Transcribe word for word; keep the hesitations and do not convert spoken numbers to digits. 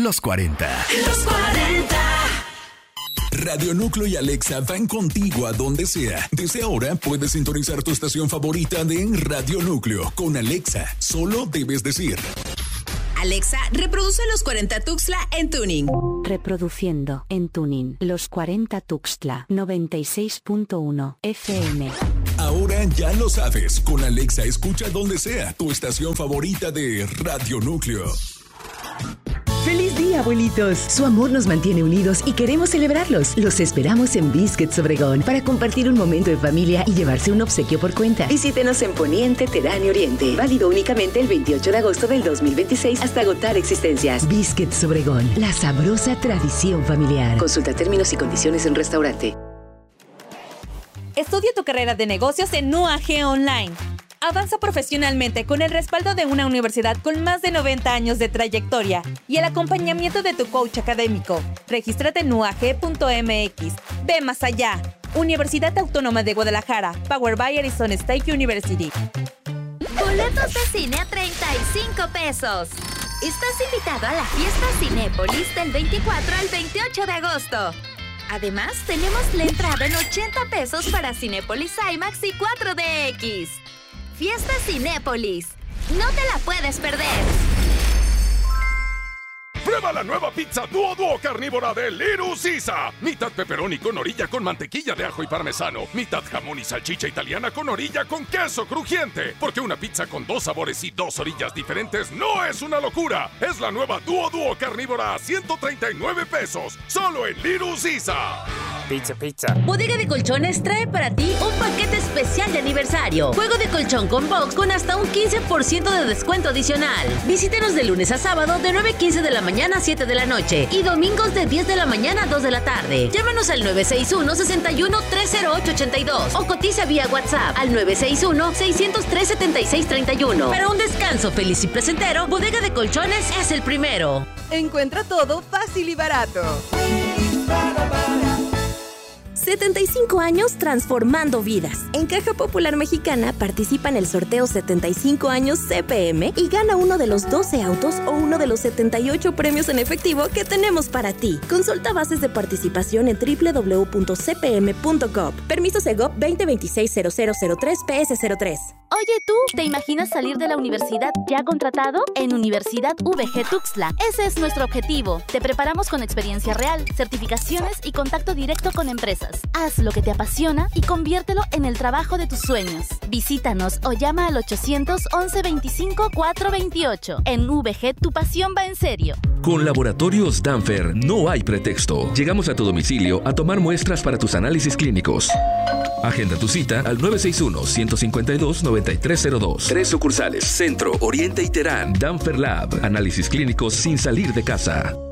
los cuarenta. Los cuarenta. Radio Núcleo y Alexa van contigo a donde sea. Desde ahora puedes sintonizar tu estación favorita de Radio Núcleo. Con Alexa, solo debes decir: Alexa, reproduce Los cuarenta Tuxtla en tuning. Reproduciendo en tuning Los cuarenta Tuxtla noventa y seis punto uno F M. Ahora ya lo sabes. Con Alexa escucha donde sea tu estación favorita de Radio Núcleo. ¡Feliz día, abuelitos! Su amor nos mantiene unidos y queremos celebrarlos. Los esperamos en Biscuits Obregón para compartir un momento en familia y llevarse un obsequio por cuenta. Visítenos en Poniente, Terán y Oriente. Válido únicamente el veintiocho de agosto del dos mil veintiséis hasta agotar existencias. Biscuits Obregón, la sabrosa tradición familiar. Consulta términos y condiciones en restaurante. Estudia tu carrera de negocios en U A G Online. Avanza profesionalmente con el respaldo de una universidad con más de noventa años de trayectoria y el acompañamiento de tu coach académico. Regístrate en U A G punto M X. Ve más allá. Universidad Autónoma de Guadalajara. Powered by Arizona State University. Boletos de cine a treinta y cinco pesos. Estás invitado a la fiesta Cinépolis del veinticuatro al veintiocho de agosto. Además, tenemos la entrada en ochenta pesos para Cinépolis IMAX y cuatro D X. Fiesta Cinépolis. No te la puedes perder. Prueba la nueva pizza Duo Duo carnívora de Little Caesar. Mitad pepperoni con orilla con mantequilla de ajo y parmesano. Mitad jamón y salchicha italiana con orilla con queso crujiente. Porque una pizza con dos sabores y dos orillas diferentes no es una locura. Es la nueva Duo Duo carnívora a ciento treinta y nueve pesos. Solo en Little Caesar. Pizza, pizza. Bodega de Colchones trae para ti un paquete especial de aniversario. Juego de colchón con box con hasta un quince por ciento de descuento adicional. Visítenos de lunes a sábado de nueve quince de la mañana a siete de la noche y domingos de diez de la mañana a dos de la tarde. Llámanos al nueve seis uno, seis uno, tres cero ocho ocho dos o cotiza vía WhatsApp al nueve seis uno, seis cero tres, siete seis tres uno. Para un descanso feliz y placentero, Bodega de Colchones es el primero. Encuentra todo fácil y barato. setenta y cinco años transformando vidas. En Caja Popular Mexicana participa en el sorteo setenta y cinco años C P M y gana uno de los doce autos o uno de los setenta y ocho premios en efectivo que tenemos para ti. Consulta bases de participación en doble u doble u doble u punto c p m punto gov. Permiso Segov veinte veintiséis cero cero cero tres P S cero tres. Oye tú, ¿te imaginas salir de la universidad ya contratado? En Universidad V G Tuxtla, ese es nuestro objetivo. Te preparamos con experiencia real, certificaciones y contacto directo con empresas. Haz lo que te apasiona y conviértelo en el trabajo de tus sueños. Visítanos o llama al ochocientos once veinticinco cuatrocientos veintiocho. En V G tu pasión va en serio. Con Laboratorios Danfer no hay pretexto. Llegamos a tu domicilio a tomar muestras para tus análisis clínicos. Agenda tu cita al nueve seis uno, uno cinco dos, nueve tres cero dos. Tres sucursales: Centro, Oriente y Terán. Danfer Lab. Análisis clínicos sin salir de casa.